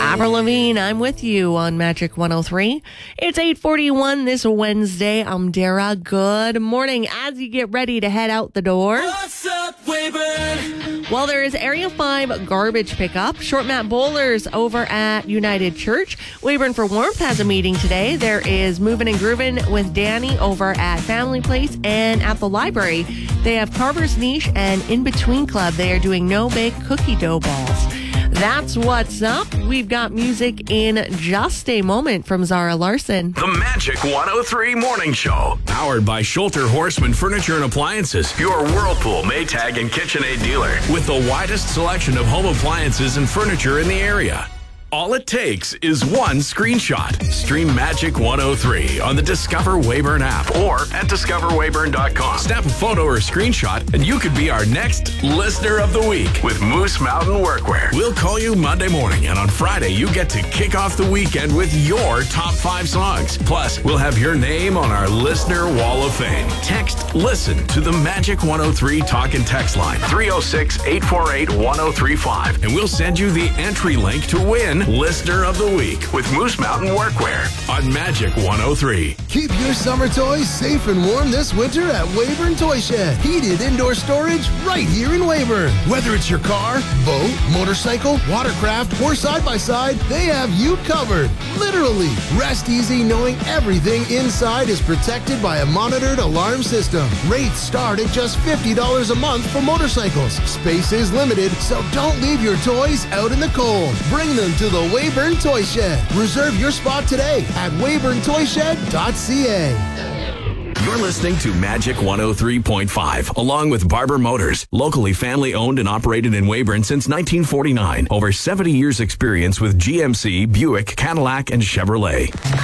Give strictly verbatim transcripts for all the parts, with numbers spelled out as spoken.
Avril Lavigne, I'm with you on Magic one oh three. It's eight forty-one this Wednesday. I'm Dara. Good morning. As you get ready to head out the door. What's up, Weyburn? Well, there is Area five garbage pickup. Short mat bowlers over at United Church. Weyburn for Warmth has a meeting today. There is Moving and Grooving with Danny over at Family Place, and at the library, they have Carver's Niche and In Between Club. They are doing no-bake cookie dough balls. That's what's up. We've got music in just a moment from Zara Larson. The Magic one oh three Morning Show. Powered by Schulter Horseman Furniture and Appliances. Your Whirlpool, Maytag, and KitchenAid dealer. With the widest selection of home appliances and furniture in the area. All it takes is one screenshot. Stream Magic one oh three on the Discover Weyburn app or at discover weyburn dot com. Snap a photo or screenshot and you could be our next Listener of the Week with Moose Mountain Workwear. We'll call you Monday morning, and on Friday you get to kick off the weekend with your top five songs. Plus, we'll have your name on our Listener Wall of Fame. Text LISTEN to the Magic one oh three talk and text line three oh six, eight four eight, one oh three five, and we'll send you the entry link to win Listener of the Week with Moose Mountain Workwear on Magic one oh three. Keep your summer toys safe and warm this winter at Weyburn Toy Shed. Heated indoor storage right here in Weyburn. Whether it's your car, boat, motorcycle, watercraft, or side-by-side, they have you covered. Literally. Rest easy knowing everything inside is protected by a monitored alarm system. Rates start at just fifty dollars a month for motorcycles. Space is limited, so don't leave your toys out in the cold. Bring them to the Weyburn Toy Shed. Reserve your spot today at weyburn toy shed dot c a. You're listening to Magic one oh three point five, along with Barber Motors, locally family owned and operated in Weyburn since nineteen forty-nine. Over seventy years experience with G M C, Buick, Cadillac, and Chevrolet.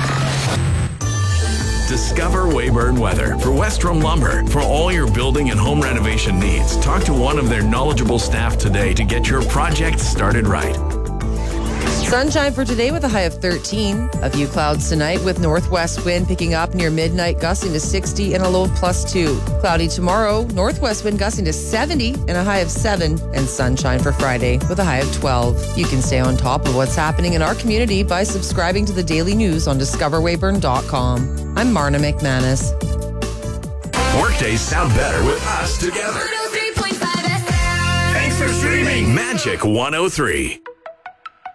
Discover Weyburn Weather for Westrom Lumber. For all your building and home renovation needs, talk to one of their knowledgeable staff today to get your project started right. Sunshine for today with a high of thirteen. A few clouds tonight with northwest wind picking up near midnight, gusting to sixty and a low of plus two. Cloudy tomorrow, northwest wind gusting to seventy and a high of seven. And sunshine for Friday with a high of twelve. You can stay on top of what's happening in our community by subscribing to the daily news on discover weyburn dot com. I'm Marna McManus. Workdays sound better with us together. Thanks for streaming Magic one oh three.